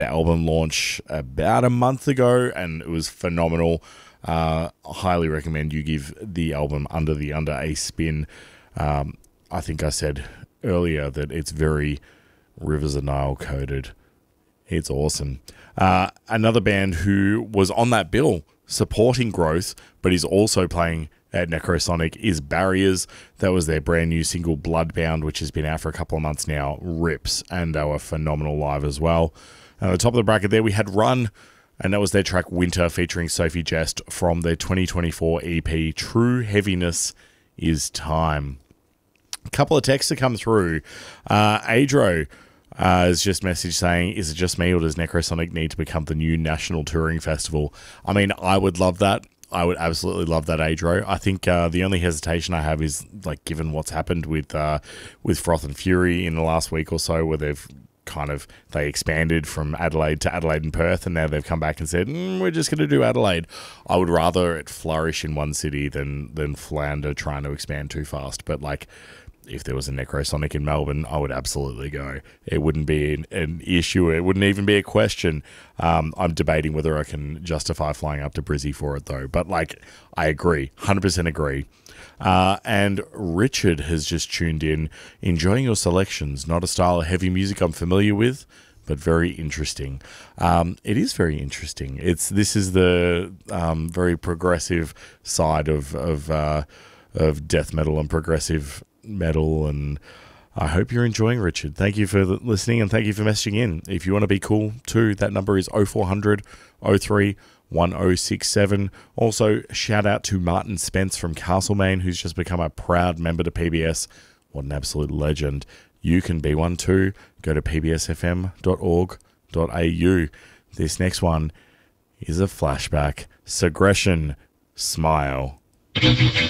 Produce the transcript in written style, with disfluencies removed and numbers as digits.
album launch about a month ago, and it was phenomenal. I highly recommend you give the album Under the Under a spin. I think I said earlier that it's very Rivers of Nile coded. It's awesome. Another band who was on that bill supporting Growth, but is also playing at Necrosonic is Barriers. That was their brand new single Bloodbound, which has been out for a couple of months now. Rips, and they were phenomenal live as well. And at the top of the bracket there we had Run, and that was their track Winter featuring Sophie Jest from their 2024 EP True Heaviness Is Time. A couple of texts to come through. Adro has just messaged saying, is it just me or does Necrosonic need to become the new national touring festival? I mean, I would love that. I would absolutely love that, Adro. I think the only hesitation I have is, like, given what's happened with Froth and Fury in the last week or so, where they expanded from Adelaide to Adelaide and Perth, and now they've come back and said, we're just going to do Adelaide. I would rather it flourish in one city than Flounder trying to expand too fast. But, like, if there was a Necrosonic in Melbourne, I would absolutely go. It wouldn't be an issue. It wouldn't even be a question. I'm debating whether I can justify flying up to Brizzy for it, though. But, like, I agree. 100% agree. And Richard has just tuned in. Enjoying your selections. Not a style of heavy music I'm familiar with, but very interesting. It is very interesting. This is the very progressive side of death metal and progressive metal, and I hope you're enjoying, Richard. Thank you for listening, and thank you for messaging in. If you want to be cool too, that number is 0400 03 1067. Also, shout out to Martin Spence from Castlemaine, who's just become a proud member to PBS. What an absolute legend. You can be one too. Go to pbsfm.org.au. This next one is a flashback. Segression, Smile.